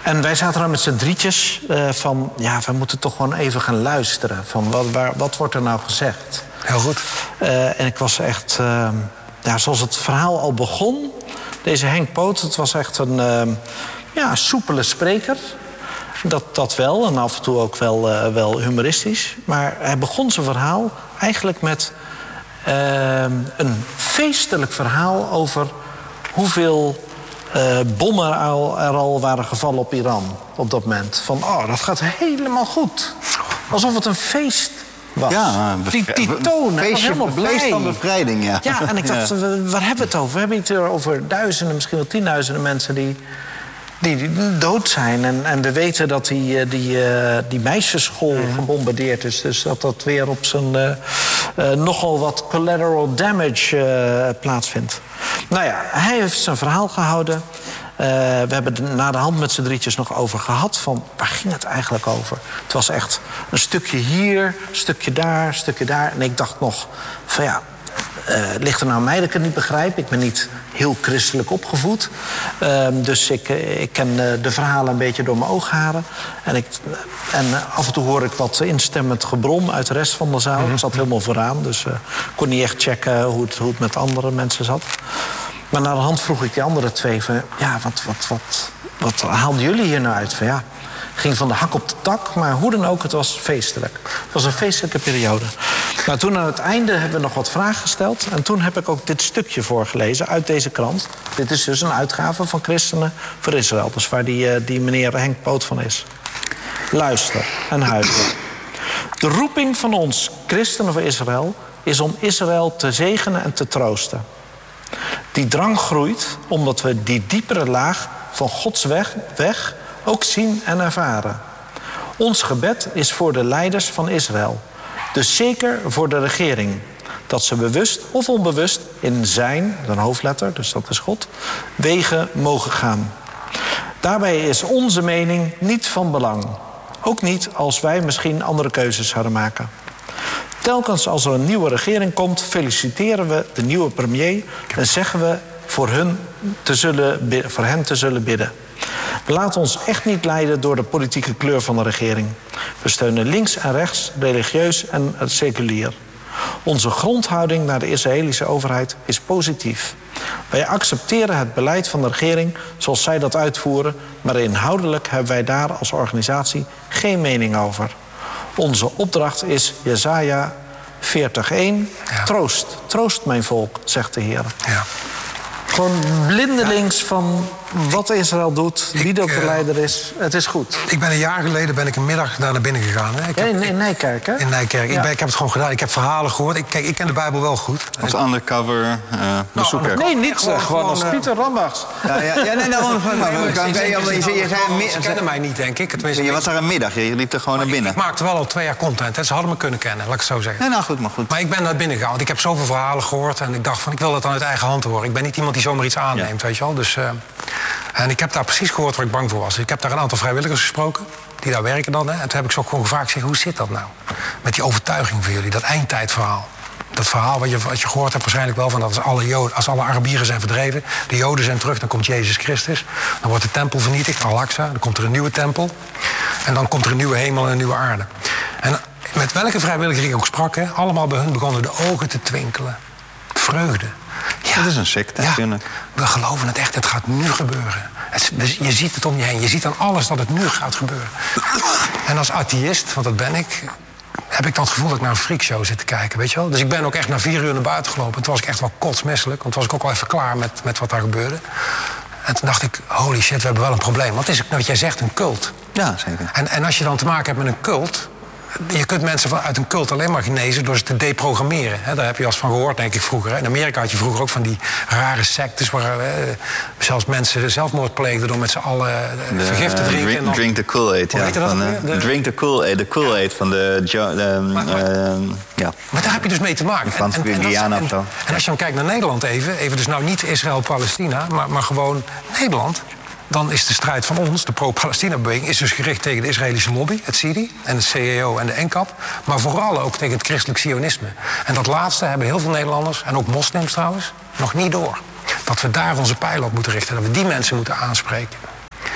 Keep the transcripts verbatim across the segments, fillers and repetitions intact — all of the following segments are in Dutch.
En wij zaten er met z'n drietjes uh, van... ja, we moeten toch gewoon even gaan luisteren. Van wat, waar, wat wordt er nou gezegd? Heel goed. Uh, en ik was echt... Uh, ja, zoals het verhaal al begon... Deze Henk Poot, het was echt een uh, ja, soepele spreker. Dat, dat wel, en af en toe ook wel, uh, wel humoristisch. Maar hij begon zijn verhaal eigenlijk met uh, een feestelijk verhaal... over hoeveel uh, bommen er al, er al waren gevallen op Iran op dat moment. Van, oh, dat gaat helemaal goed. Alsof het een feest was. Ja, die, die toon, hij was helemaal blij. Feest van bevrijding, ja. Ja, en ik dacht, ja. Waar hebben we het over? We hebben het over duizenden, misschien wel tienduizenden mensen... die, die, die dood zijn. En, en we weten dat die, die, die meisjesschool mm. gebombardeerd is. Dus dat dat weer op zijn uh, uh, nogal wat collateral damage uh, plaatsvindt. Nou ja, hij heeft zijn verhaal gehouden... Uh, we hebben er na de hand met z'n drietjes nog over gehad... van waar ging het eigenlijk over? Het was echt een stukje hier, een stukje daar, een stukje daar. En ik dacht nog van ja, uh, ligt er nou aan mij dat ik het niet begrijp? Ik ben niet heel christelijk opgevoed. Uh, dus ik, uh, ik ken uh, de verhalen een beetje door mijn oogharen. En, ik, uh, en uh, af en toe hoor ik wat instemmend gebrom uit de rest van de zaal. Mm-hmm. Ik zat helemaal vooraan, dus ik uh, kon niet echt checken hoe het, hoe het met andere mensen zat. Maar na de hand vroeg ik die andere twee van... ja, wat, wat, wat, wat haalden jullie hier nou uit? Van, ja, ging van de hak op de tak, maar hoe dan ook, het was feestelijk. Het was een feestelijke periode. Nou, toen aan het einde hebben we nog wat vragen gesteld... en toen heb ik ook dit stukje voorgelezen uit deze krant. Dit is dus een uitgave van Christenen voor Israël. Dus waar die, die meneer Henk Poot van is. Luister en huiver. De roeping van ons, Christenen voor Israël... is om Israël te zegenen en te troosten. Die drang groeit omdat we die diepere laag van Gods weg, weg ook zien en ervaren. Ons gebed is voor de leiders van Israël. Dus zeker voor de regering. Dat ze bewust of onbewust in zijn, een hoofdletter, dus dat is God, wegen mogen gaan. Daarbij is onze mening niet van belang. Ook niet als wij misschien andere keuzes zouden maken. Telkens als er een nieuwe regering komt, feliciteren we de nieuwe premier... en zeggen we voor, hun te zullen, voor hen te zullen bidden. We laten ons echt niet leiden door de politieke kleur van de regering. We steunen links en rechts, religieus en seculier. Onze grondhouding naar de Israëlische overheid is positief. Wij accepteren het beleid van de regering zoals zij dat uitvoeren... maar inhoudelijk hebben wij daar als organisatie geen mening over. Onze opdracht is Jesaja veertig één. Ja. Troost, troost mijn volk, zegt de Heer. Ja. Gewoon blindelings ja. van wat Israël doet, wie dat de leider is. Het is goed. Ik ben een jaar geleden ben ik een middag daar naar binnen gegaan. Hè. Ik ja, heb, in, in Nijkerk, hè? In Nijkerk. Ja. Ik, ben, ik heb het gewoon gedaan. Ik heb verhalen gehoord. Ik, kijk, ik ken de Bijbel wel goed. Als undercover uh, bezoeker. Nou, nee, niet gewoon, gewoon als uh, Pieter Rambachs. Ja, ja, ja, nee, nou, ze kennen mij niet, denk ik. Tenminste, je was daar een middag. Je liep er gewoon naar binnen. Ik maakte wel al twee jaar content. Hè. Ze hadden me kunnen kennen, laat ik het zo zeggen. Nee, nou goed, maar goed. Maar ik ben naar binnen gegaan. Want ik heb zoveel verhalen gehoord. En ik dacht van, ik wil dat dan uit eigen hand horen. Ik ben niet iemand die zomaar iets aanneemt, ja. weet je wel. Dus, uh, en ik heb daar precies gehoord waar ik bang voor was. Ik heb daar een aantal vrijwilligers gesproken, die daar werken dan. Hè. En toen heb ik ze ook gewoon gevraagd, zeg, hoe zit dat nou? Met die overtuiging van jullie, dat eindtijdverhaal. Dat verhaal wat je, wat je gehoord hebt waarschijnlijk wel... van dat als alle, Joden, als alle Arabieren zijn verdreven, de Joden zijn terug... dan komt Jezus Christus, dan wordt de tempel vernietigd, Al-Aqsa... dan komt er een nieuwe tempel en dan komt er een nieuwe hemel en een nieuwe aarde. En met welke vrijwilliger ik ook sprak, hè, allemaal bij hun begonnen de ogen te twinkelen. Vreugde. Ja, dat is een secte, ja, natuurlijk. We geloven het echt, het gaat nu gebeuren. Het, je ziet het om je heen, je ziet aan alles dat het nu gaat gebeuren. En als atheïst, want dat ben ik... heb ik dan het gevoel dat ik naar een freakshow zit te kijken, weet je wel. Dus ik ben ook echt na vier uur naar buiten gelopen. En toen was ik echt wel kotsmisselijk, want toen was ik ook wel even klaar met, met wat daar gebeurde. En toen dacht ik, holy shit, we hebben wel een probleem. Want het is, wat jij zegt, een cult. Ja, zeker. En, en als je dan te maken hebt met een cult... je kunt mensen vanuit een cult alleen maar genezen door ze te deprogrammeren. He, daar heb je al eens van gehoord, denk ik, vroeger. In Amerika had je vroeger ook van die rare sectes... waar eh, zelfs mensen zelfmoord pleegden door met z'n allen uh, vergif te drinken. Drink, en dan, drink the Kool-Aid, ja. Van, uh, de, drink the Kool-Aid, de Kool-Aid ja. van de... Jo, de maar, maar, uh, ja. maar daar heb je dus mee te maken. En, en, en, en, en, en als je dan kijkt naar Nederland even... even dus nou niet Israël-Palestina, maar, maar gewoon Nederland... dan is de strijd van ons, de pro-Palestina-beweging... is dus gericht tegen de Israëlische lobby, het Sidi... en het C E O en de N C A P... maar vooral ook tegen het christelijk sionisme. En dat laatste hebben heel veel Nederlanders... en ook moslims trouwens, nog niet door. Dat we daar onze pijlen op moeten richten, dat we die mensen moeten aanspreken.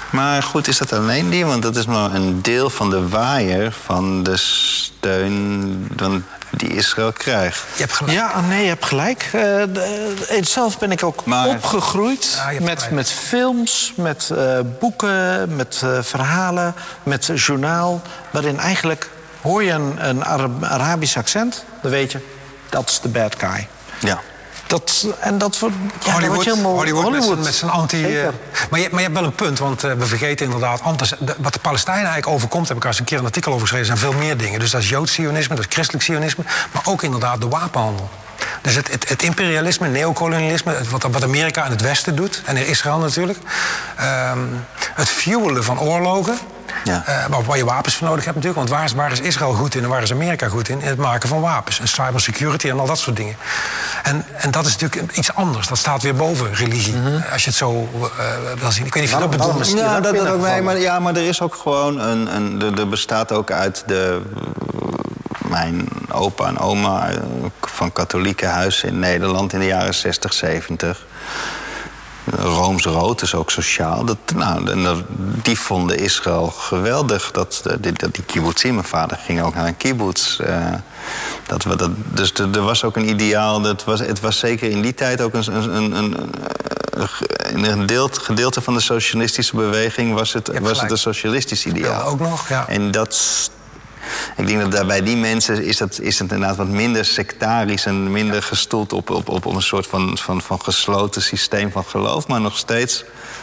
Maar goed, is dat alleen die? Want dat is maar een deel van de waaier van de steun die Israël krijgt. Je hebt gelijk. Ja, nee, je hebt gelijk. Uh, de, uh, zelf ben ik ook maar, opgegroeid ja, met, met films, met uh, boeken, met uh, verhalen, met uh, journaal. Waarin eigenlijk hoor je een, een Arab, Arabisch accent, dan weet je, dat is de bad guy. Ja. Dat, en dat wordt ja, Hollywood, dat wordt Hollywood, Hollywood met zijn anti... Uh, maar, je, maar je hebt wel een punt, want uh, we vergeten inderdaad... Antes, de, wat de Palestijnen eigenlijk overkomt, heb ik al eens een keer een artikel over geschreven... zijn veel meer dingen. Dus dat is Joods sionisme, dat is christelijk sionisme... maar ook inderdaad de wapenhandel. Dus het, het, het imperialisme, neocolonialisme, wat, wat Amerika in het Westen doet... en in Israël natuurlijk. Um, het fuelen van oorlogen... Ja. Uh, waar je wapens voor nodig hebt natuurlijk. Want waar is, waar is Israël goed in en waar is Amerika goed in? In het maken van wapens. En cybersecurity en al dat soort dingen. En, en dat is natuurlijk iets anders. Dat staat weer boven religie. Mm-hmm. Als je het zo uh, wil zien. Ik weet niet of je dat bedoelt. Ja, dat, dat ook mee, maar, ja, maar er is ook gewoon een... een er, er bestaat ook uit de... Mijn opa en oma van katholieke huizen in Nederland in de jaren zestig, zeventig... Rooms-rood is ook sociaal. Dat, nou, die vonden Israël geweldig. Dat, die, die kibbutzim, mijn vader ging ook naar een kibbutz. Uh, dat we dat, dus er was ook een ideaal. Dat was, het was zeker in die tijd ook een, een, een, een, een deelt, gedeelte van de socialistische beweging... was het, was het een socialistisch ideaal. Ja, ook nog, ja. En dat... Ik denk dat daar bij die mensen is, dat, is het inderdaad wat minder sectarisch... en minder gestoeld op, op, op een soort van, van, van gesloten systeem van geloof. Maar nog steeds...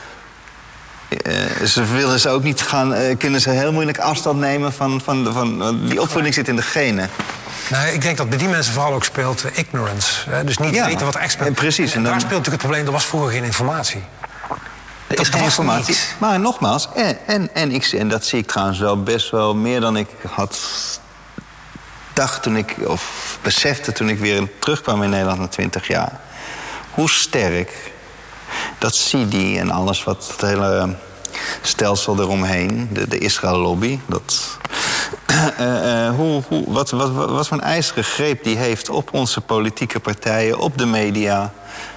Uh, ze willen ze ook niet gaan... Uh, kunnen ze heel moeilijk afstand nemen van... van, van uh, die opvoeding zit in de genen. Nee, ik denk dat bij die mensen vooral ook speelt uh, ignorance. Hè? Dus niet ja, weten wat expert... Uh, precies. En, en daar dan... speelt natuurlijk het probleem, er was vroeger geen informatie. Er is geen informatie. Niks. Maar nogmaals, en, en, en, ik, en dat zie ik trouwens wel best wel meer dan ik had dacht toen ik, of besefte toen ik weer terugkwam in Nederland na twintig jaar. Hoe sterk dat C D en alles wat het hele stelsel eromheen, de, de Israël-lobby, dat... Uh, uh, hoe, hoe, wat, wat, wat, wat voor een ijzeren greep die heeft op onze politieke partijen, op de media...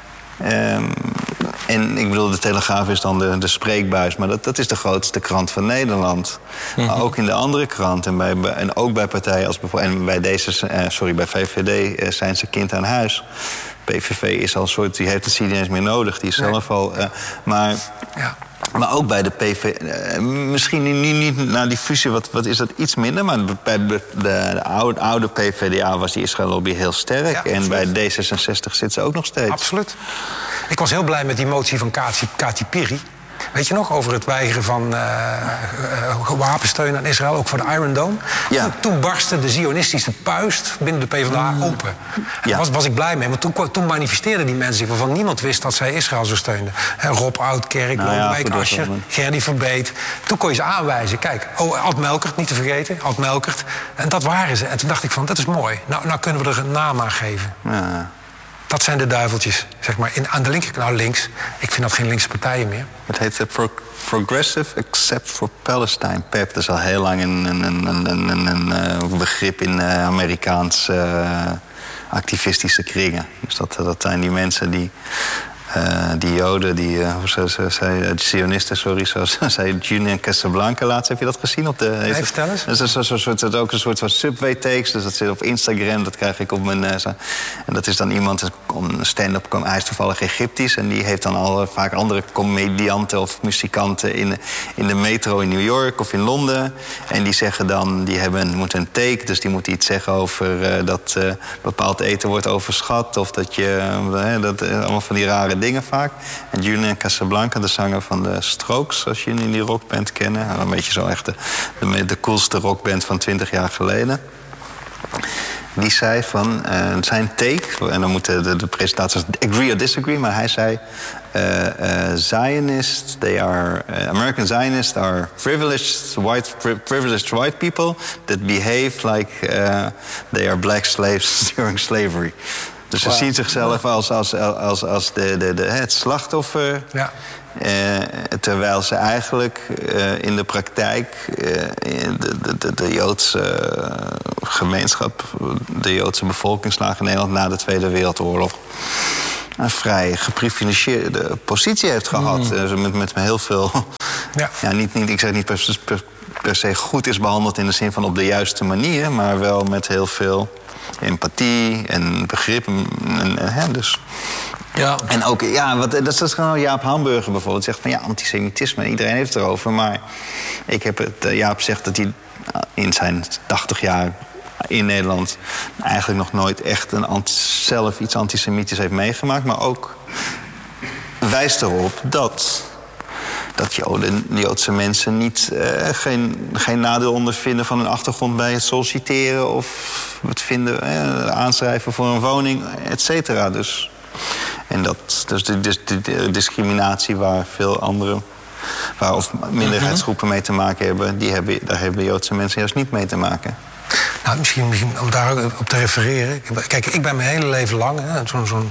Um, en ik bedoel, de Telegraaf is dan de, de spreekbuis... maar dat, dat is de grootste krant van Nederland. Mm-hmm. Maar ook in de andere kranten en, bij, en ook bij partijen als bijvoorbeeld... en bij, deze, uh, sorry, bij V V D uh, zijn ze kind aan huis. P V V is al een soort, die heeft het C D niet eens meer nodig. Die is nee. zelf al... Uh, maar... Ja. Maar ook bij de P V... Uh, misschien niet, niet naar die fusie, wat, wat is dat iets minder... maar bij de, de, de oude, oude P V D A was die Israël-lobby heel sterk. Ja, en bij D zesenzestig zit ze ook nog steeds. Absoluut. Ik was heel blij met die motie van Kati, Kati Piri. Weet je nog, over het weigeren van uh, uh, wapensteun aan Israël, ook voor de Iron Dome? Ja. Toen, toen barstte de zionistische puist binnen de PvdA mm. open. En ja. daar was, was ik blij mee, want toen, toen manifesteerden die mensen zich waarvan niemand wist dat zij Israël zo steunden. He, Rob Oudkerk, nou, Lodewijk ja, Asscher, Gerdy Verbeet. Toen kon je ze aanwijzen. Kijk, oh, Ad Melkert, niet te vergeten, Ad Melkert. En dat waren ze. En toen dacht ik van, dat is mooi. Nou, nou kunnen we er een naam aan geven. Ja. Dat zijn de duiveltjes, zeg maar. In, aan de linkerkant, nou links. Ik vind dat geen linkse partijen meer. Het heet de Pro Progressive Except for Palestine, P E P. Dat is al heel lang een, een, een, een, een, een begrip in uh, Amerikaanse uh, activistische kringen. Dus dat, dat zijn die mensen die... Uh, die Joden, die, uh, hoe zei, zei, uh, Zionisten, sorry, zoals zei Julian Casablanca laatst. Heb je dat gezien op de... Nee, vertel eens. Dat is een soort, dat is ook een soort van subway takes. Dus dat zit op Instagram, dat krijg ik op mijn... Uh, zo. En dat is dan iemand, een stand-up, hij is toevallig Egyptisch... en die heeft dan al vaak andere comedianten of muzikanten in, in de metro in New York of in Londen. En die zeggen dan, die hebben, moeten een take, dus die moeten iets zeggen over uh, dat uh, bepaald eten wordt overschat... of dat je, uh, dat, uh, allemaal van die rare dingen vaak. En Julian Casablanca, de zanger van de Strokes, als jullie in die rockband kennen. Een beetje zo echt de, de, de coolste rockband van twintig jaar geleden. Die zei van, uh, zijn take, en dan moeten de, de presentaties agree or disagree, maar hij zei... Uh, uh, Zionists, they are uh, American Zionists are privileged white privileged white people that behave like uh, they are black slaves during slavery. Dus ze wow. zien zichzelf als, als, als, als de, de, de, het slachtoffer. Ja. Uh, terwijl ze eigenlijk uh, in de praktijk uh, de, de, de, de Joodse uh, gemeenschap, de Joodse bevolkingslaag in Nederland na de Tweede Wereldoorlog een vrij geprivilegeerde positie heeft gehad. Mm. Uh, met, met heel veel Ja. Ja, niet, niet, ik zeg niet per, per, per se goed is behandeld in de zin van op de juiste manier, maar wel met heel veel empathie en begrip. En, en, hè, dus. Ja. En ook, ja, wat, dat is gewoon Jaap Hamburger bijvoorbeeld. Zegt van ja, antisemitisme, iedereen heeft het erover. Maar ik heb het, uh, Jaap zegt dat hij in zijn tachtig jaar in Nederland eigenlijk nog nooit echt een ant- zelf iets antisemitisch heeft meegemaakt. Maar ook wijst erop dat, dat Joden, Joodse mensen niet, uh, geen, geen nadeel ondervinden van hun achtergrond bij het solliciteren of het vinden, uh, aanschrijven voor een woning, et cetera. Dus, en dat, dus de, de, de, de discriminatie waar veel andere, waar of minderheidsgroepen mee te maken hebben, die hebben, daar hebben Joodse mensen juist niet mee te maken. Nou, misschien, misschien om daar ook op te refereren. Kijk, ik ben mijn hele leven lang zo'n, zo'n,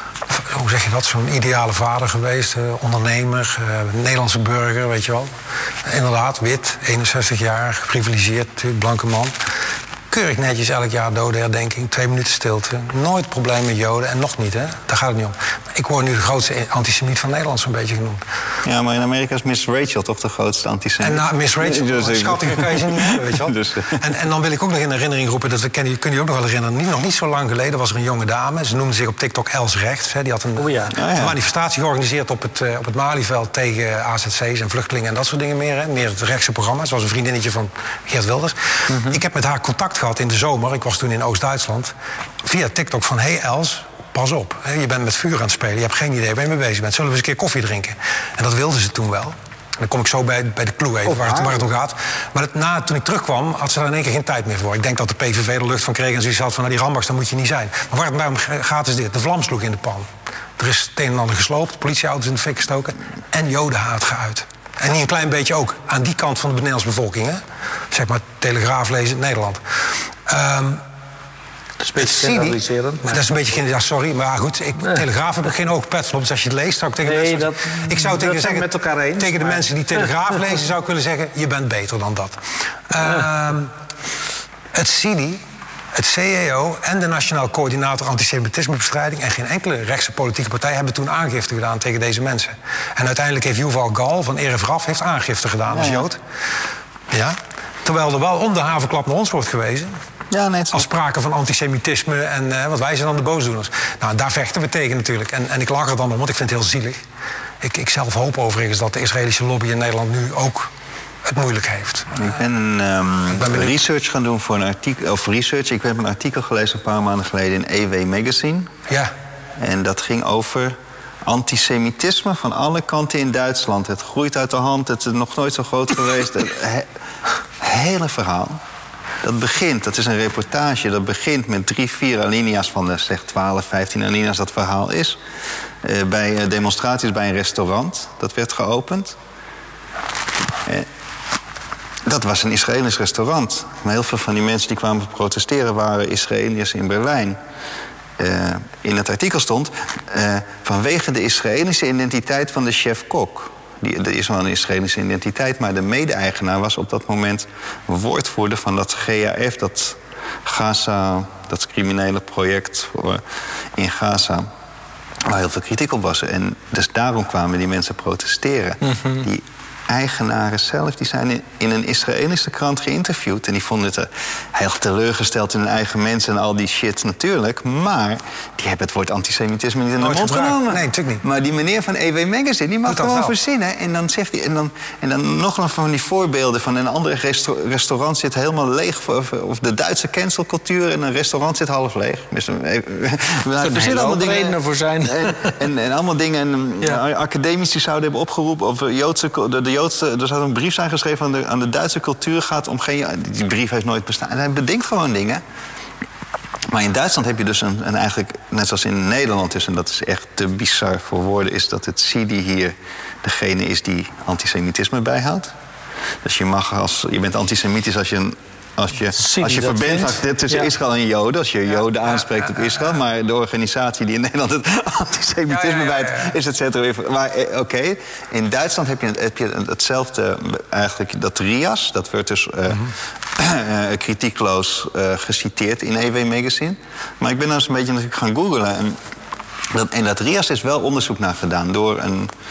hoe zeg je dat, zo'n ideale vader geweest. Uh, ondernemer, uh, Nederlandse burger, weet je wel. Inderdaad, wit, eenenzestig jaar, geprivilegeerd, blanke man. Keurig netjes elk jaar dodenherdenking, twee minuten stilte. Nooit probleem met Joden en nog niet, hè. Daar gaat het niet om. Ik word nu de grootste antisemiet van Nederland zo'n beetje genoemd. Ja, maar in Amerika is Miss Rachel toch de grootste antisemiet. En nou, Miss Rachel, dus, schattiger kan je ze niet hebben, weet je wel. Dus, en, en dan wil ik ook nog in herinnering roepen, dat we kennen, je kunt je ook nog wel herinneren, niet, nog niet zo lang geleden was er een jonge dame, ze noemde zich op TikTok Els Rechts. Hè, die had een, oh ja. een oh ja. manifestatie georganiseerd op het, uh, op het Malieveld tegen A Z C's en vluchtelingen en dat soort dingen meer. Hè. Meer het rechtse programma. Ze was een vriendinnetje van Geert Wilders. Mm-hmm. Ik heb met haar contact gehad in de zomer. Ik was toen in Oost-Duitsland. Via TikTok van, hey Els, pas op. Je bent met vuur aan het spelen. Je hebt geen idee waar je mee bezig bent. Zullen we eens een keer koffie drinken? En dat wilde ze toen wel. En dan kom ik zo bij, bij de clue even, waar het, waar het om gaat. Maar het, na, toen ik terugkwam, had ze daar in één keer geen tijd meer voor. Ik denk dat de P V V er lucht van kreeg en zoiets had van, nou, die Rambachs, daar moet je niet zijn. Maar waar het mij om gaat is dit. De vlam sloeg in de pan. Er is het een en ander gesloopt, politieauto's in de fik gestoken en jodenhaat geuit. En niet een klein beetje ook aan die kant van de Nederlandse bevolking. Hè? Zeg maar Telegraaf lezen in Nederland. Um, dat is een beetje generaliserend. Dat is een beetje ja, sorry, maar goed. Ik, nee. Telegraaf heb ik geen oogpets op. Dus als je het leest, zou ik tegen nee, mensen... Dat, ik zou tegen, zeggen, met elkaar eens, tegen de maar... mensen die Telegraaf lezen, zou ik willen zeggen, je bent beter dan dat. Ja. Um, het C I D I, het C E O en de Nationaal Coördinator Antisemitismebestrijding en geen enkele rechtse politieke partij hebben toen aangifte gedaan tegen deze mensen. En uiteindelijk heeft Yuval Gal van Erevraf heeft aangifte gedaan als Jood. Ja. Terwijl er wel om de havenklap naar ons wordt gewezen. Ja, nee, als sprake van antisemitisme en uh, wat wij zijn dan de boosdoeners. Nou, daar vechten we tegen natuurlijk. En, en ik lach er dan om, want ik vind het heel zielig. Ik, ik zelf hoop overigens dat de Israëlische lobby in Nederland nu ook het moeilijk heeft. Ik ben, um, ik ben research gaan doen voor een artikel. Of research. Ik heb een artikel gelezen een paar maanden geleden in E W Magazine. Ja. En dat ging over antisemitisme van alle kanten in Duitsland. Het groeit uit de hand, het is nog nooit zo groot geweest. Het he, hele verhaal. Dat begint, dat is een reportage, dat begint met drie, vier alinea's van de zeg twaalf, vijftien alinea's dat verhaal is. Uh, bij uh, demonstraties bij een restaurant, dat werd geopend. Uh, dat was een Israëlisch restaurant. Maar heel veel van die mensen die kwamen protesteren waren Israëliërs in Berlijn. Uh, in het artikel stond, uh, vanwege de Israëlische identiteit van de chef-kok. Die, er is wel een Israëlische identiteit, maar de mede-eigenaar was op dat moment woordvoerder van dat G A F, dat Gaza, dat criminele project voor, in Gaza, waar heel veel kritiek op was. En dus daarom kwamen die mensen protesteren. Mm-hmm. Die eigenaren zelf, die zijn in, in een Israëlische krant geïnterviewd. En die vonden het uh, heel teleurgesteld in hun eigen mensen en al die shit natuurlijk. Maar die hebben het woord antisemitisme niet in de mond genomen. Nee, natuurlijk niet. Maar die meneer van E W Magazine, die mag het gewoon verzinnen. En dan zegt hij, en dan, en dan nog een van die voorbeelden van een andere resta- restaurant zit helemaal leeg. Of, of de Duitse cancelcultuur en een restaurant zit half leeg. Dus, er zitten allemaal redenen voor zijn. En, en, en allemaal dingen, en, ja. academici zouden hebben opgeroepen, of Joodse, de, de Joodse, er zou een brief zijn geschreven aan de, aan de Duitse cultuur. Gaat om geen, die brief heeft nooit bestaan. En hij bedenkt gewoon dingen. Maar in Duitsland heb je dus een, een eigenlijk, net zoals in Nederland is, en dat is echt te bizar voor woorden, is dat het C I D I hier degene is die antisemitisme bijhoudt. Dus je mag als, je bent antisemitisch als je een Als je, als je verbindt tussen ja. Israël en Joden, als je Joden ja, aanspreekt ja, ja, op Israël, ja, ja. maar de organisatie die in Nederland het antisemitisme ja, ja, ja, ja. bijt, is het centrum. Maar oké, okay, in Duitsland heb je, heb je hetzelfde, eigenlijk dat R I A S, dat werd dus uh, mm-hmm. uh, kritiekloos uh, geciteerd in E W Magazine. Maar ik ben nou eens een beetje natuurlijk gaan googlen. En dat, en dat R I A S is wel onderzoek naar gedaan door een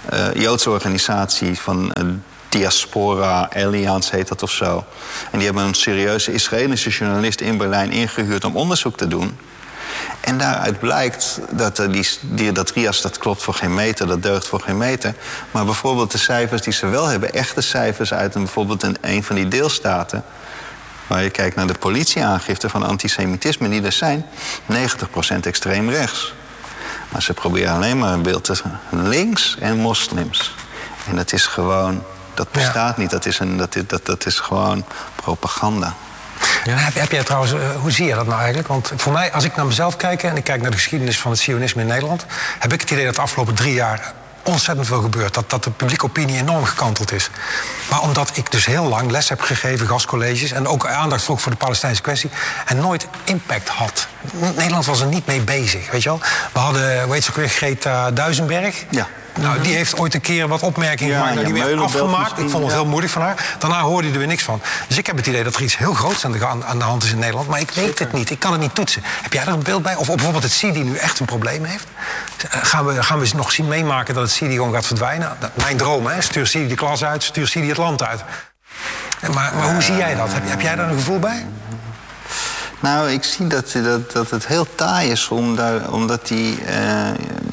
uh, Joodse organisatie van uh, Diaspora Alliance heet dat of zo. En die hebben een serieuze Israëlische journalist in Berlijn ingehuurd om onderzoek te doen. En daaruit blijkt dat uh, die, die, dat RIAS, dat klopt voor geen meter, dat deugt voor geen meter. Maar bijvoorbeeld de cijfers die ze wel hebben, echte cijfers uit een, bijvoorbeeld een, een van die deelstaten, waar je kijkt naar de politieaangifte van antisemitisme die er zijn, negentig procent extreem rechts. Maar ze proberen alleen maar een beeld te links en moslims. En dat is gewoon, dat bestaat ja. niet. Dat is, een, dat, is, dat, dat is gewoon propaganda. Ja. Heb, heb jij trouwens, uh, hoe zie je dat nou eigenlijk? Want voor mij, als ik naar mezelf kijk en ik kijk naar de geschiedenis van het sionisme in Nederland, heb ik het idee dat de afgelopen drie jaar ontzettend veel gebeurt. Dat, dat de publieke opinie enorm gekanteld is. Maar omdat ik dus heel lang les heb gegeven, gastcolleges, en ook aandacht vroeg voor de Palestijnse kwestie, en nooit impact had. Nederland was er niet mee bezig, weet je wel. We hadden, hoe heet ze ook weer, Greta Duisenberg. Ja. Nou, die heeft ooit een keer wat opmerkingen ja, gemaakt. Nou, die werd afgemaakt. Ik vond het heel moedig van haar. Daarna hoorde je er weer niks van. Dus ik heb het idee dat er iets heel groots aan de, aan de hand is in Nederland. Maar ik weet het niet. Ik kan het niet toetsen. Heb jij er een beeld bij? Of bijvoorbeeld het Sidi nu echt een probleem heeft? Gaan we, gaan we nog zien meemaken dat het Sidi gewoon gaat verdwijnen? Mijn droom, hè? Stuur Sidi de klas uit, stuur Sidi het land uit. Maar, maar hoe zie jij dat? Heb, heb jij daar een gevoel bij? Nou, ik zie dat, dat, dat het heel taai is omdat, omdat die... Uh,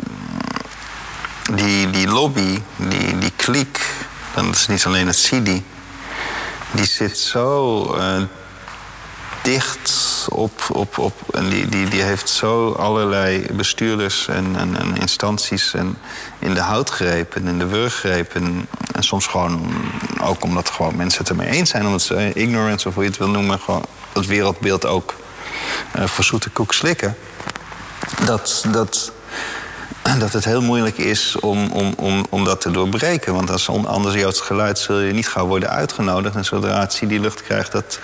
Die, die lobby, die, die kliek, dat is niet alleen het Sidi, die zit zo uh, dicht op, op, op en die, die, die heeft zo allerlei bestuurders en, en, en instanties en in de hout gegrepen, in de wurg gegrepen. En, en soms gewoon, ook omdat gewoon mensen het ermee eens zijn, omdat ze ignorance of hoe je het wil noemen, gewoon het wereldbeeld ook uh, voor zoete koek slikken. Dat... dat dat het heel moeilijk is om, om, om, om dat te doorbreken. Want als anders Joods geluid zul je niet gauw worden uitgenodigd. En zodra het Sidi lucht krijgt dat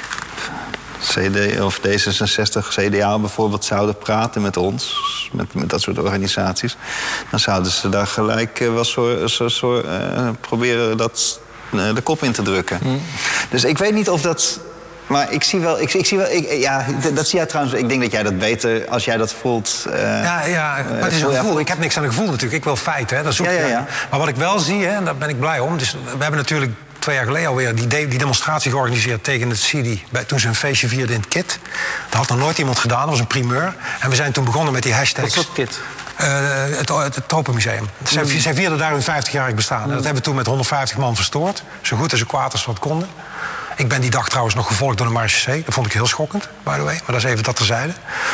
C D of D zesenzestig, C D A bijvoorbeeld zouden praten met ons, met, met dat soort organisaties, dan zouden ze daar gelijk uh, wel zo, zo, zo uh, proberen dat uh, de kop in te drukken. Mm. Dus ik weet niet of dat... Maar ik zie wel, ik, ik zie wel, ik, ja, dat zie jij trouwens. Ik denk dat jij dat beter, als jij dat voelt. Uh, ja, ja, maar het is een gevoel. Ik heb niks aan een gevoel natuurlijk. Ik wil feiten, hè. Dat zoek ja, ja, ja. Maar wat ik wel zie, hè, en daar ben ik blij om. Dus we hebben natuurlijk twee jaar geleden alweer die, de, die demonstratie georganiseerd tegen het Sidi. Bij, toen ze een feestje vierden in het Kit. Dat had nog nooit iemand gedaan. Dat was een primeur. En we zijn toen begonnen met die hashtags. Wat is dat Kit? Uh, het, het, het Tropenmuseum. Zij, mm. zij vierden daar hun vijftigjarig bestaan. Mm. En dat hebben we toen met honderdvijftig man verstoord. Zo goed en zo kwaad als we wat konden. Ik ben die dag trouwens nog gevolgd door de Marechaussee. Dat vond ik heel schokkend, by the way. Maar dat is even dat terzijde.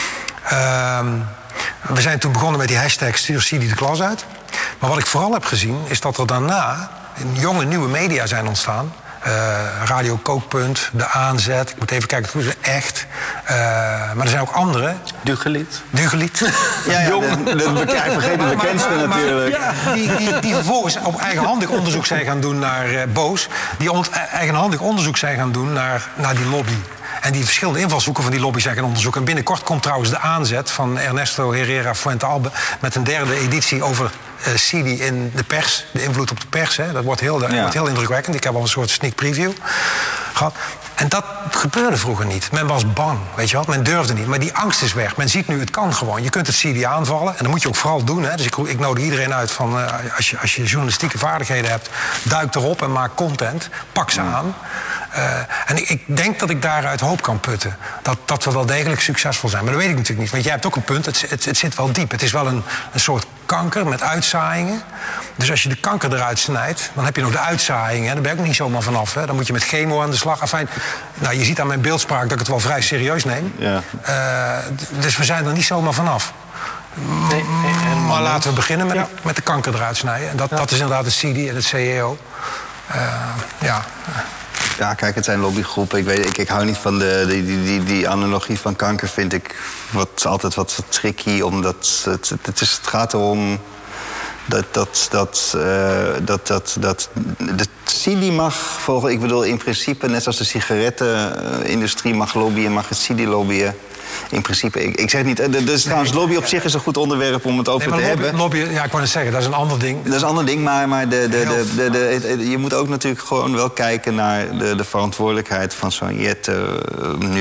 Uh, we zijn toen begonnen met die hashtag stuur Sidi de klas uit. Maar wat ik vooral heb gezien is dat er daarna jonge nieuwe media zijn ontstaan. Uh, Radio Kookpunt, De Aanzet. Ik moet even kijken hoe ze echt. Uh, maar er zijn ook andere. Dugelied. Dugelied. Ja, ja, Jong. Dat vergeet de bekendste maar, maar, natuurlijk. Maar, ja, die, die, die vervolgens op eigenhandig onderzoek zijn gaan doen naar uh, Boos. Die on, eigenhandig onderzoek zijn gaan doen naar, naar die lobby. En die verschillende invalshoeken van die lobby zijn gaan onderzoeken. En binnenkort komt trouwens De Aanzet van Ernesto Herrera Fuentealbe met een derde editie over uh, Sidi in de pers. De invloed op de pers. Hè. Dat wordt heel, dat ja. wordt heel indrukwekkend. Ik heb al een soort sneak preview gehad. En dat gebeurde vroeger niet. Men was bang, weet je wel. Men durfde niet. Maar die angst is weg. Men ziet nu, het kan gewoon. Je kunt het Sidi aanvallen. En dat moet je ook vooral doen. Hè. Dus ik, ik nodig iedereen uit van... Uh, als, je, als je journalistieke vaardigheden hebt... duik erop en maak content. Pak ze ja. aan. Uh, en ik, ik denk dat ik daaruit hoop kan putten. Dat, dat we wel degelijk succesvol zijn. Maar dat weet ik natuurlijk niet. Want jij hebt ook een punt. Het, het, het zit wel diep. Het is wel een, een soort kanker met uitzaaiingen. Dus als je de kanker eruit snijdt... dan heb je nog de uitzaaiingen. Daar ben ik ook niet zomaar vanaf. Hè. Dan moet je met chemo aan de slag. Enfin, nou, je ziet aan mijn beeldspraak dat ik het wel vrij serieus neem. Ja. Uh, dus we zijn er niet zomaar vanaf. Nee, nee, maar laten we beginnen met, ja. met de kanker eruit snijden. En dat, ja. dat is inderdaad het Sidi en het C E O. Uh, ja... Ja, kijk, het zijn lobbygroepen. Ik, weet, ik, ik hou niet van de, die, die, die, die analogie van kanker, vind ik wat, altijd wat, wat tricky. Omdat het, het, het, is, het gaat erom dat, dat, dat, uh, dat, dat, dat de Sidi mag, volgens, ik bedoel in principe net zoals de sigarettenindustrie mag lobbyen, mag het Sidi lobbyen. In principe, ik, ik zeg niet... Dus trouwens, lobby op zich is een goed onderwerp om het over nee, te lobby, hebben. Lobby, ja, ik wou net zeggen, dat is een ander ding. Dat is een ander ding, maar, maar de, de, de, de, de, de, je moet ook natuurlijk gewoon wel kijken naar de, de verantwoordelijkheid van zo'n Jette uh, nu.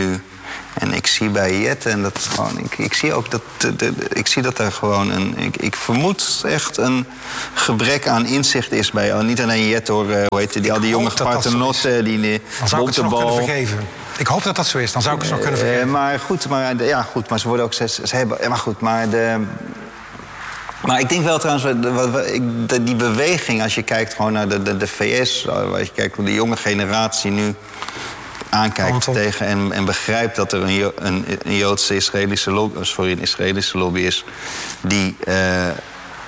En ik zie bij Jette, en dat is gewoon, ik, ik zie ook dat, de, de, ik zie dat er gewoon een, ik, ik vermoed echt een gebrek aan inzicht is bij, oh, niet alleen Jette hoor, hoe heet die, die al die jonge paternotten, die, die dan zou ik het ze nog kunnen vergeven. Ik hoop dat dat zo is, dan zou ik het ze nog kunnen vergeven. Uh, maar goed, maar, ja, goed, maar ze worden ook, ze, ze hebben, maar goed, maar de... Maar ik denk wel trouwens, die beweging, als je kijkt gewoon naar de, de, de V S, als je kijkt hoe de jonge generatie nu aankijkt Anton. tegen en, en begrijpt dat er een, een, een Joodse Israëlische lobby, sorry, een Israëlische lobby is die uh, uh,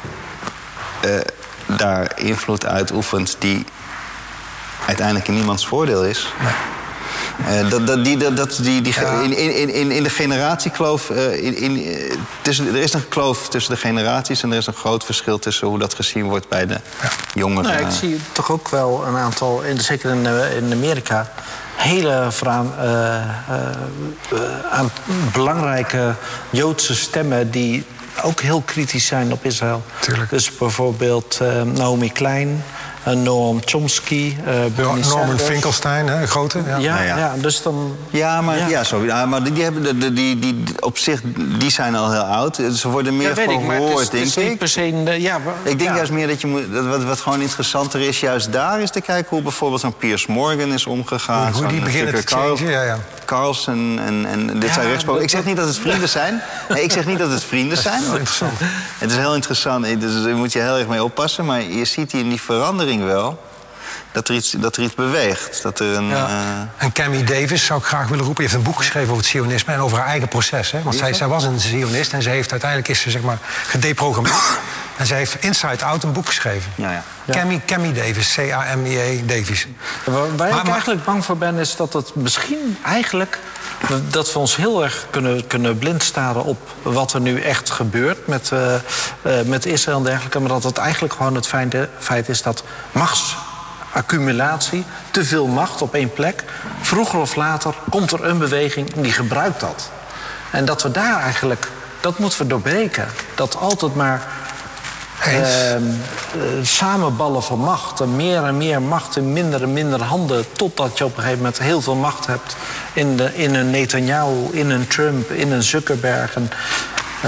daar invloed uitoefent die uiteindelijk in niemands voordeel is. Nee. Uh, dat, dat, die, dat, dat, die, die, ja. in, in, in, in de generatiekloof, uh, in, in, tussen, er is een kloof tussen de generaties en er is een groot verschil tussen hoe dat gezien wordt bij de ja. jongeren. Nou, ik zie toch ook wel een aantal, in, zeker in, in Amerika, hele vraan, uh, uh, uh, aan belangrijke Joodse stemmen die ook heel kritisch zijn op Israël. Tuurlijk. Dus bijvoorbeeld uh, Naomi Klein, Uh, Noam Chomsky, uh, Bernie Norman Sanders. Finkelstein, hè, een grote. Ja, ja, nou ja. ja, dus dan... Ja, maar, ja. ja, sorry, ja, maar die, die hebben de, die, die, op zich, die zijn al heel oud. Ze worden meer ja, gehoord, denk ik. Niet per se in de, ja, maar, ik denk ja. juist meer dat je moet... Dat wat, wat gewoon interessanter is, juist daar is te kijken hoe bijvoorbeeld zo'n Piers Morgan is omgegaan. Hoe, hoe die beginnen te Carl, changen, ja, ja. Carlson en, en dit ja, zijn rechtspolen. Ik zeg niet dat het vrienden zijn. Nee, ik zeg niet dat het vrienden zijn. Dat is heel interessant. Het is heel interessant, dus daar moet je heel erg mee oppassen. Maar je ziet hier in die verandering wel dat er iets, dat er iets beweegt. Dat er een, ja. uh... En Cammy Davis zou ik graag willen roepen. Die heeft een boek geschreven over het Zionisme en over haar eigen proces. Hè? Want zij, zij was een Zionist en ze heeft uiteindelijk is ze zeg maar gedeprogrammeerd. En zij heeft Inside Out een boek geschreven. Ja, ja. Cammy, Cammy Davis, C A M I E Davis. Waar, waar maar, ik eigenlijk bang voor ben, is dat het misschien eigenlijk dat we ons heel erg kunnen, kunnen blind staren op wat er nu echt gebeurt met, uh, uh, met Israël en dergelijke. Maar dat het eigenlijk gewoon het feit, feit is dat machtsaccumulatie, te veel macht op één plek, vroeger of later komt er een beweging die gebruikt dat. En dat we daar eigenlijk, dat moeten we doorbreken. Dat altijd maar Uh, uh, samenballen van macht. En meer en meer macht in minder en minder handen. Totdat je op een gegeven moment heel veel macht hebt. In, de, in een Netanyahu, in een Trump, in een Zuckerberg. En, uh,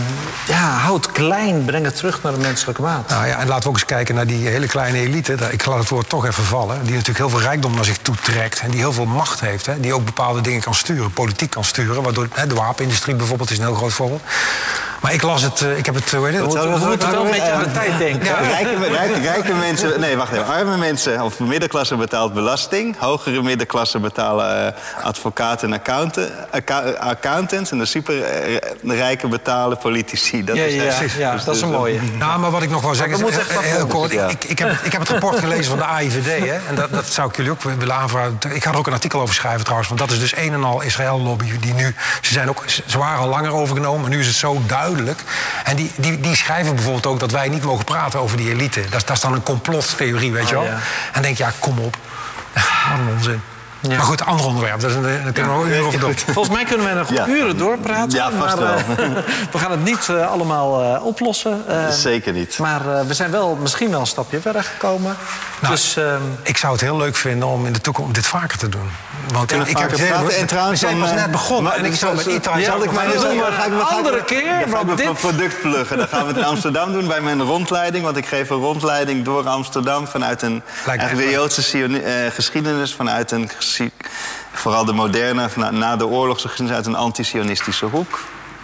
ja, houd klein, breng het terug naar de menselijke maat. Nou ja, en laten we ook eens kijken naar die hele kleine elite. Ik laat het woord toch even vallen. Die natuurlijk heel veel rijkdom naar zich toe trekt. En die heel veel macht heeft. Hè, die ook bepaalde dingen kan sturen, politiek kan sturen. Waardoor hè, de wapenindustrie bijvoorbeeld is een heel groot voorbeeld. Maar ik las het, uh, ik heb het, hoe heet het? We, we, we moeten wel een beetje aan de tijd denken. Ja, rijke, rijke, rijke mensen, nee wacht even, arme mensen of middenklasse betaalt belasting. Hogere middenklasse betalen uh, advocaten en accountant, accountants. En de superrijken betalen politici. Dat ja, is, ja, ja, ja, dus, dat is een mooie. Nou, maar wat ik nog wil zeggen is, uh, heel kort, ja. ik, ik, heb, ik heb het rapport gelezen van de A I V D. Hè, en dat, dat zou ik jullie ook willen aanvragen. Ik ga er ook een artikel over schrijven trouwens. Want dat is dus een en al Israël-lobby die nu, ze, zijn ook, ze waren al langer overgenomen, maar nu is het zo duidelijk. En die, die, die schrijven bijvoorbeeld ook dat wij niet mogen praten over die elite. Dat, dat is dan een complottheorie, weet je wel. Oh, ja. En denk je, ja, kom op. Wat een onzin. Ja. Maar goed, ander onderwerp. Daar kunnen we ook uren over door. Volgens mij kunnen we nog ja. uren doorpraten. Ja, vast maar, wel. Uh, we gaan het niet uh, allemaal uh, oplossen. Uh, Zeker niet. Maar uh, we zijn wel misschien wel een stapje verder gekomen. Nou, dus, uh, ik zou het heel leuk vinden om in de toekomst dit vaker te doen. Want ik, ik heb het hele, en trouwens, we zijn pas net begonnen. Maar, en ik zou met Ita... Ja, ik maar een andere keer. Dan ga ik een product pluggen. Dan gaan we het in Amsterdam doen bij mijn rondleiding. Want ik geef een rondleiding door Amsterdam vanuit een... Eigenlijk de Joodse uh, geschiedenis vanuit een... Vooral de moderne, na de oorlogsgeschiedenis uit een anti-sionistische hoek.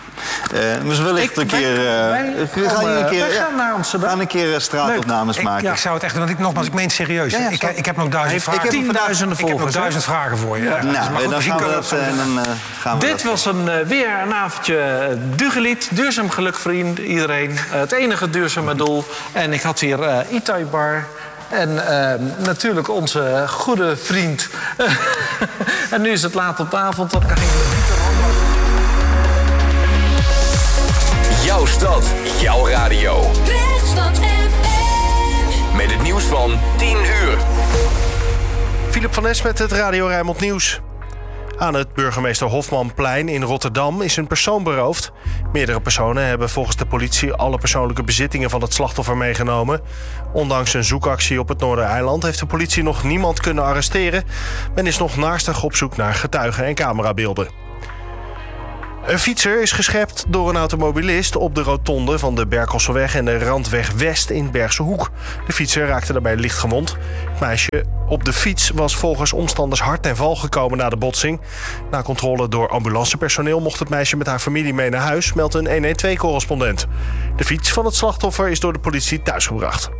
Uh, dus wellicht een keer... Uh, wij, we gaan uh, een keer, wij gaan naar Amsterdam. gaan een keer uh, straatopnames ik, maken. Ja. Ik zou het echt doen, want ik, nogmaals, ik meen het serieus. Ja, ja, ik, ik heb nog duizend vragen. Ik heb tienduizenden volgers. Ik heb nog duizend vragen voor je. Ja. Ja. Nou, dus dan gaan we dat... Uh, dan, uh, gaan we Dit dat was een, uh, weer een avondje Dugelied. Duurzaam geluk, vriend, iedereen. Uh, het enige duurzame doel. En ik had hier uh, Itai Bar... En uh, natuurlijk onze goede vriend. En nu is het laat op de avond. Dan kan ik Jouw stad, jouw radio. Weststad F M. Met het nieuws van tien uur. Philip van Es met het Radio Rijnmond Nieuws. Aan het Burgemeester Hofmanplein in Rotterdam is een persoon beroofd. Meerdere personen hebben volgens de politie alle persoonlijke bezittingen van het slachtoffer meegenomen. Ondanks een zoekactie op het Noordereiland heeft de politie nog niemand kunnen arresteren. Men is nog naastig op zoek naar getuigen en camerabeelden. Een fietser is geschept door een automobilist op de rotonde van de Berkelseweg en de Randweg West in Bergse Hoek. De fietser raakte daarbij licht gewond. Het meisje op de fiets was volgens omstanders hard ten val gekomen na de botsing. Na controle door ambulancepersoneel mocht het meisje met haar familie mee naar huis, meldt een honderdtwaalf-correspondent. De fiets van het slachtoffer is door de politie thuisgebracht.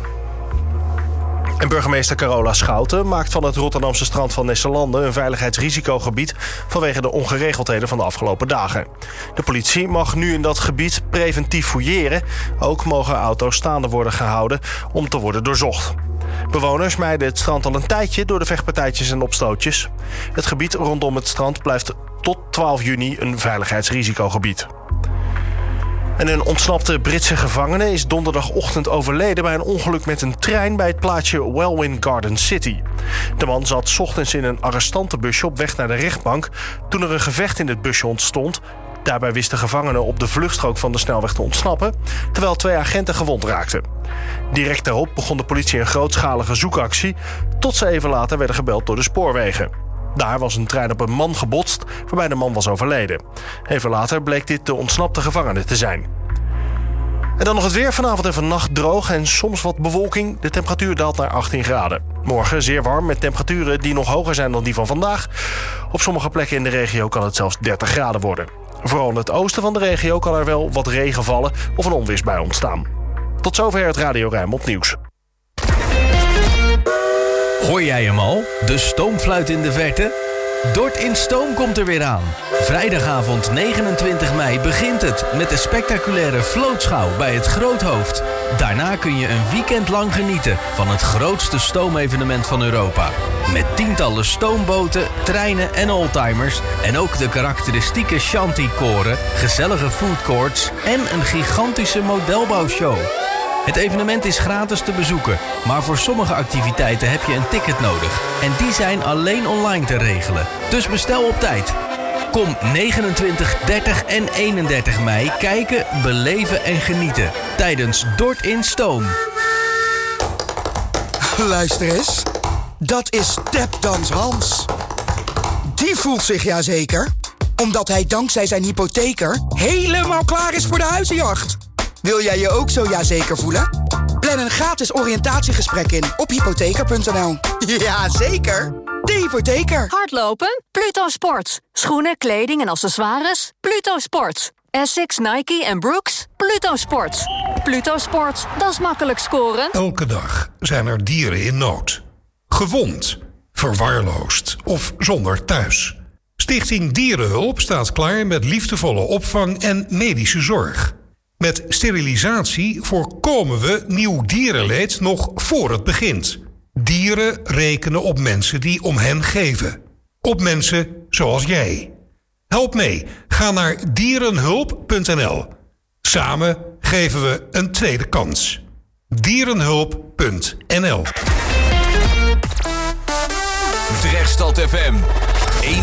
En burgemeester Carola Schouten maakt van het Rotterdamse strand van Nesselande een veiligheidsrisicogebied vanwege de ongeregeldheden van de afgelopen dagen. De politie mag nu in dat gebied preventief fouilleren. Ook mogen auto's staande worden gehouden om te worden doorzocht. Bewoners mijden het strand al een tijdje door de vechtpartijtjes en opstootjes. Het gebied rondom het strand blijft tot twaalf juni een veiligheidsrisicogebied. En een ontsnapte Britse gevangene is donderdagochtend overleden bij een ongeluk met een trein bij het plaatsje Welwyn Garden City. De man zat 's ochtends in een arrestantenbusje op weg naar de rechtbank toen er een gevecht in het busje ontstond. Daarbij wist de gevangene op de vluchtstrook van de snelweg te ontsnappen, terwijl twee agenten gewond raakten. Direct daarop begon de politie een grootschalige zoekactie, tot ze even later werden gebeld door de spoorwegen. Daar was een trein op een man gebotst, waarbij de man was overleden. Even later bleek dit de ontsnapte gevangene te zijn. En dan nog het weer. Vanavond en vannacht droog en soms wat bewolking. De temperatuur daalt naar achttien graden. Morgen zeer warm met temperaturen die nog hoger zijn dan die van vandaag. Op sommige plekken in de regio kan het zelfs dertig graden worden. Vooral in het oosten van de regio kan er wel wat regen vallen of een onweersbui ontstaan. Tot zover het Radio Rijnmond nieuws. Hoor jij hem al? De stoomfluit in de verte? Dort in Stoom komt er weer aan. Vrijdagavond negenentwintig mei begint het met de spectaculaire vlootschouw bij het Groothoofd. Daarna kun je een weekend lang genieten van het grootste stoomevenement van Europa. Met tientallen stoomboten, treinen en oldtimers en ook de karakteristieke shanty-koren, gezellige foodcourts en een gigantische modelbouwshow. Het evenement is gratis te bezoeken, maar voor sommige activiteiten heb je een ticket nodig. En die zijn alleen online te regelen. Dus bestel op tijd. Kom negenentwintig, dertig en eenendertig mei kijken, beleven en genieten tijdens Dort in Stoom. Luister eens, dat is Tapdans Hans. Die voelt zich ja zeker, omdat hij dankzij zijn hypotheker helemaal klaar is voor de huizenjacht. Wil jij je ook zo ja zeker voelen? Plan een gratis oriëntatiegesprek in op hypotheker punt n l. Ja, zeker. De hypotheker. Hardlopen? Pluto Sports. Schoenen, kleding en accessoires? Pluto Sports. Essex, Nike en Brooks? Pluto Sports. Pluto Sports, dat is makkelijk scoren. Elke dag zijn er dieren in nood. Gewond, verwaarloosd of zonder thuis. Stichting Dierenhulp staat klaar met liefdevolle opvang en medische zorg. Met sterilisatie voorkomen we nieuw dierenleed nog voor het begint. Dieren rekenen op mensen die om hen geven. Op mensen zoals jij. Help mee. Ga naar dierenhulp punt n l. Samen geven we een tweede kans. dierenhulp punt n l. Drechtstad F M.